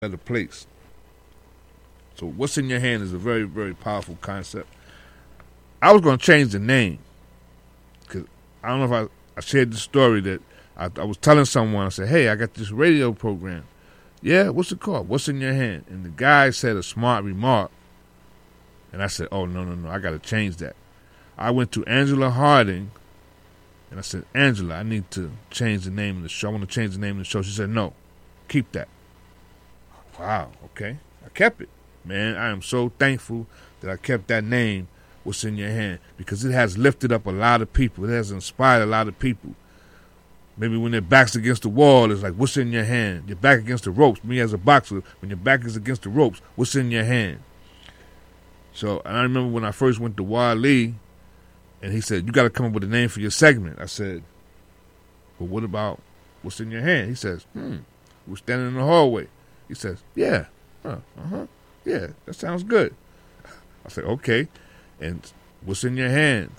better place. So what's in your hand is a very, very powerful concept. I was going to change the name because I don't know if I shared the story that I was telling someone. I said, hey, I got this radio program. Yeah, what's it called? What's in your hand? And the guy said a smart remark. And I said, oh, no, I got to change that. I went to Angela Harding, and I said, Angela, I need to change the name of the show. I want to change the name of the show. She said, no, keep that. Wow, okay. I kept it. Man, I am so thankful that I kept that name, What's in Your Hand, because it has lifted up a lot of people. It has inspired a lot of people. Maybe when their back's against the wall, it's like, what's in your hand? Your back against the ropes. Me as a boxer, when your back is against the ropes, what's in your hand? So, and I remember when I first went to Wally, and he said, you got to come up with a name for your segment. I said, well, what about what's in your hand? He says, we're standing in the hallway. He says, yeah, yeah, that sounds good. I said, okay, and what's in your hand?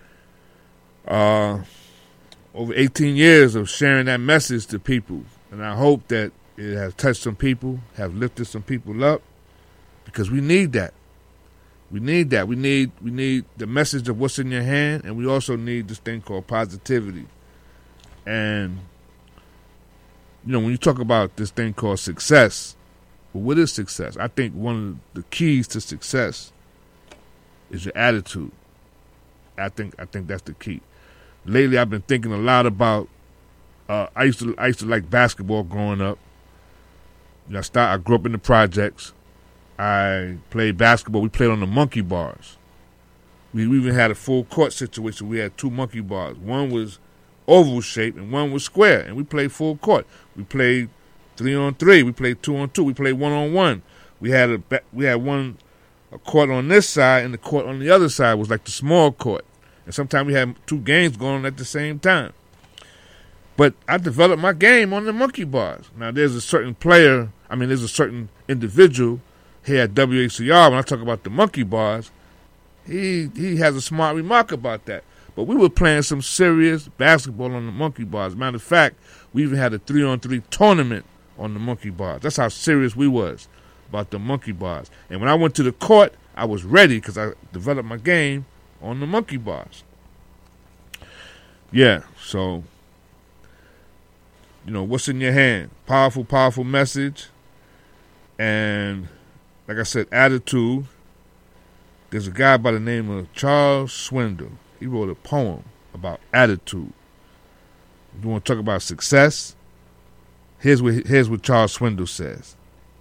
Over 18 years of sharing that message to people, and I hope that it has touched some people, have lifted some people up, because we need that. We need that. We need the message of what's in your hand, and we also need this thing called positivity. And, you know, when you talk about this thing called success, well, what is success? I think one of the keys to success is your attitude. I think that's the key. Lately, I've been thinking a lot about. I used to like basketball growing up. You know, I grew up in the projects. I played basketball. We played on the monkey bars. We even had a full court situation. We had two monkey bars. One was oval shaped and one was square, and we played full court. We played 3-on-3. We played 2-on-2. We played 1-on-1. We had a court on this side, and the court on the other side was like the small court. And sometimes we had two games going on at the same time. But I developed my game on the monkey bars. Now, there's a certain individual here at WHCR, when I talk about the monkey bars, he has a smart remark about that. But we were playing some serious basketball on the monkey bars. Matter of fact, we even had a 3-on-3 tournament on the monkey bars. That's how serious we was about the monkey bars. And when I went to the court, I was ready because I developed my game on the monkey bars. Yeah, so, you know, what's in your hand? Powerful, powerful message. And like I said, attitude. There's a guy by the name of Charles Swindoll. He wrote a poem about attitude. You want to talk about success? Here's what Charles Swindoll says.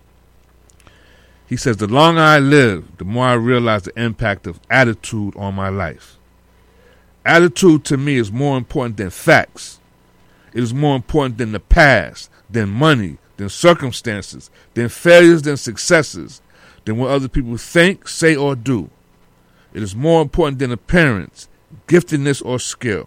He says, the longer I live, the more I realize the impact of attitude on my life. Attitude to me is more important than facts. It is more important than the past, than money, than circumstances, than failures, than successes, than what other people think, say, or do. It is more important than appearance, giftedness, or skill.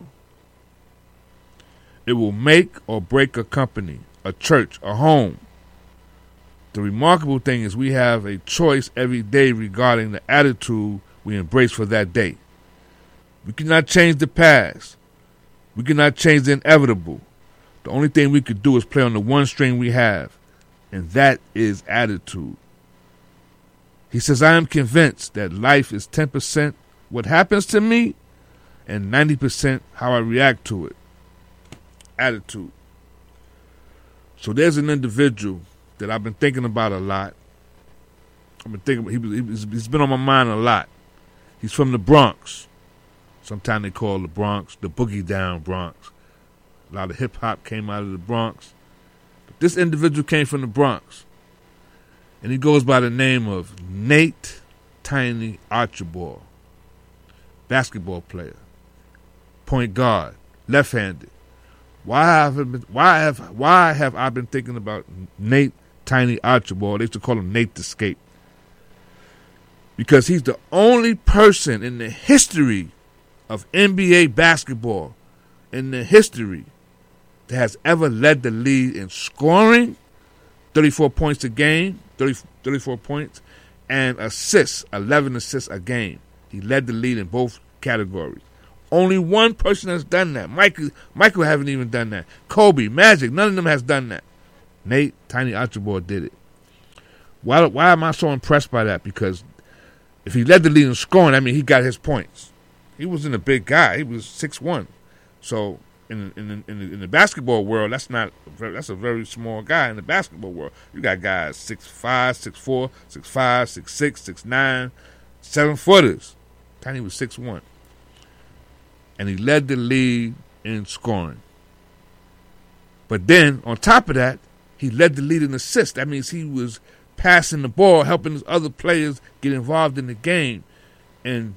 It will make or break a company, a church, a home. The remarkable thing is we have a choice every day regarding the attitude we embrace for that day. We cannot change the past. We cannot change the inevitable. The only thing we could do is play on the one string we have, and that is attitude. He says, I am convinced that life is 10% what happens to me and 90% how I react to it. Attitude. So there's an individual that I've been thinking about a lot. He's been on my mind a lot. He's from the Bronx. Sometimes they call the Bronx the Boogie Down Bronx. A lot of hip-hop came out of the Bronx. But this individual came from the Bronx. And he goes by the name of Nate Tiny Archibald. Basketball player. Point guard. Left-handed. Why have I been thinking about Nate Tiny Archibald? They used to call him Nate the Skate. Because he's the only person in the history of NBA basketball, in the history, that has ever led the league in scoring, 34 points a game, 34 points, and assists, 11 assists a game. He led the league in both categories. Only one person has done that. Michael haven't even done that. Kobe, Magic, none of them has done that. Nate Tiny Archibald did it. Why am I so impressed by that? Because if he led the league in scoring, I mean, he got his points. He wasn't a big guy. He was 6'1". So in the basketball world, that's a very small guy in the basketball world. You got guys 6'5", 6'4", 6'5", 6'6", 6'9", 7-footers. Tiny was 6'1", and he led the league in scoring. But then on top of that, he led the league in assists. That means he was passing the ball, helping his other players get involved in the game. And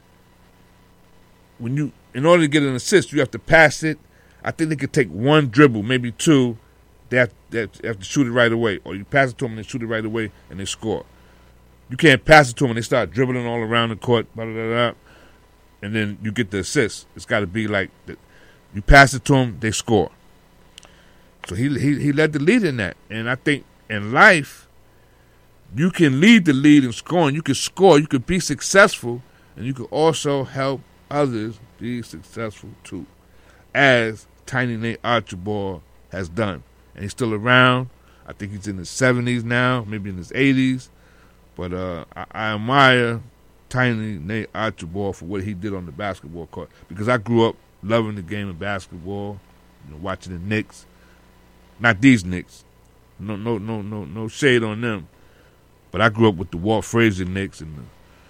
in order to get an assist, you have to pass it. I think they could take one dribble, maybe two. They have to shoot it right away. Or you pass it to them and they shoot it right away and they score. You can't pass it to them and they start dribbling all around the court, blah, blah, blah, blah, and then you get the assist. It's got to be like that. You pass it to them, they score. So he led the lead in that. And I think in life, you can lead the lead in scoring. You can score. You can be successful. And you can also help others be successful too, as Tiny Nate Archibald has done. And he's still around. I think he's in his 70s now, maybe in his 80s. But I admire Tiny Nate Archibald for what he did on the basketball court. Because I grew up loving the game of basketball, watching the Knicks. Not these Knicks. No shade on them. But I grew up with the Walt Frazier Knicks and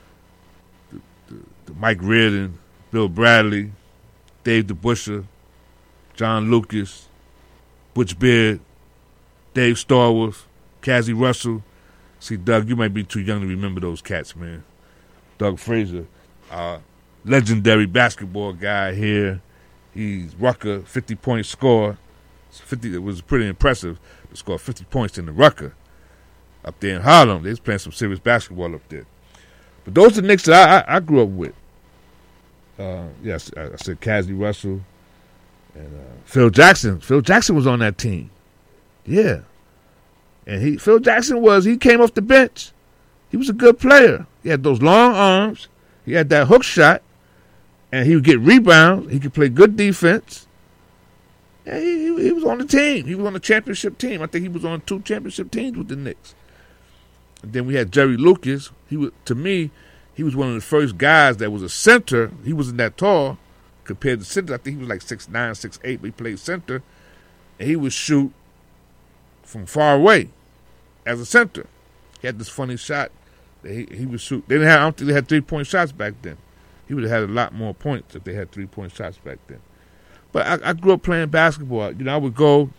the Mike Reardon, Bill Bradley, Dave DeBusschere, John Lucas, Butch Beard, Dave Starworth, Cazzie Russell. See, Doug, you might be too young to remember those cats, man. Doug Frazier, legendary basketball guy here. He's Rucker, 50-point scorer. It was pretty impressive to score 50 points in the Rucker up there in Harlem. They was playing some serious basketball up there. But those are the Knicks that I grew up with. Yes, I said Cazzie Russell and Phil Jackson. Phil Jackson was on that team. Yeah. And Phil Jackson he came off the bench. He was a good player. He had those long arms. He had that hook shot. And he would get rebounds. He could play good defense. And he was on the team. He was on the championship team. I think he was on 2 championship teams with the Knicks. And then we had Jerry Lucas. To me, he was one of the first guys that was a center. He wasn't that tall compared to center. I think he was like 6'9", 6'8", but he played center. And he would shoot from far away as a center. He had this funny shot that he would shoot. I don't think they had 3-point shots back then. He would have had a lot more points if they had 3-point shots back then. But I grew up playing basketball. I would go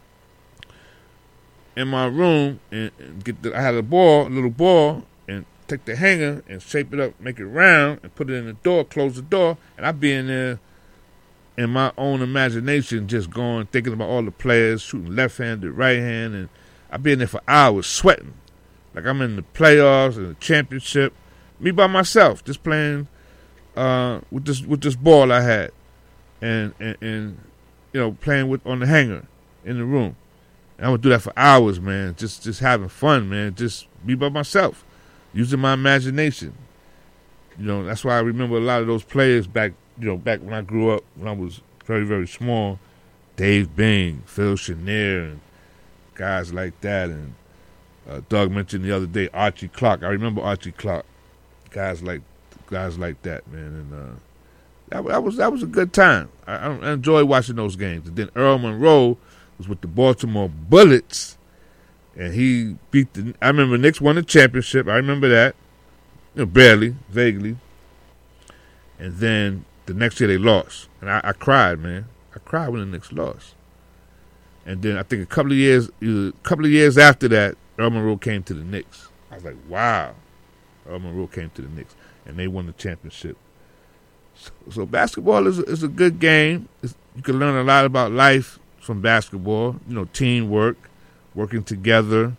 in my room and I had a little ball, and take the hanger and shape it up, make it round, and put it in the door, close the door, and I'd be in there in my own imagination, just going, thinking about all the players, shooting left-handed, right-hand, and I'd be in there for hours sweating. Like I'm in the playoffs and the championship, me by myself, just playing with this ball I had. And playing on the hanger in the room. And I would do that for hours, man. Just having fun, man. Just be by myself, using my imagination. That's why I remember a lot of those players back when I grew up, when I was very, very small. Dave Bing, Phil Chenier, and guys like that. And Doug mentioned the other day Archie Clark. I remember Archie Clark. Guys like that, man. And that was a good time. I enjoyed watching those games. And then Earl Monroe was with the Baltimore Bullets, and he beat I remember Knicks won the championship. I remember that, barely, vaguely. And then the next year they lost, and I cried, man. I cried when the Knicks lost. And then I think a couple of years after that, Earl Monroe came to the Knicks. I was like, wow, Earl Monroe came to the Knicks, and they won the championship. So basketball is a good game. You can learn a lot about life from basketball. Teamwork, working together.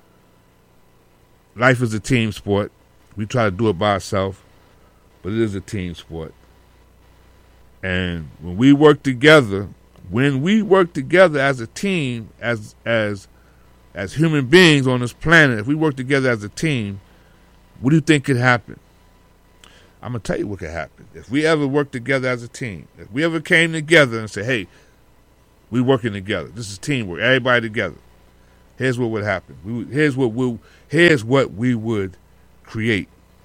Life is a team sport. We try to do it by ourselves, but it is a team sport. And when we work together as a team, as human beings on this planet, if we work together as a team, what do you think could happen? I'm going to tell you what could happen. If we ever work together as a team, if we ever came together and said, hey, we're working together. This is teamwork. Everybody together. here's what would happen. Here's what we would create.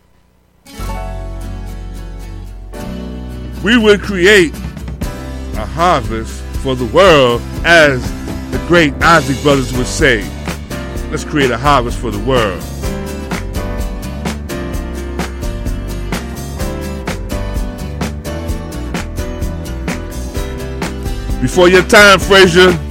We would create a harvest for the world, as the great Isley Brothers would say. Let's create a harvest for the world. Before your time, Frazier.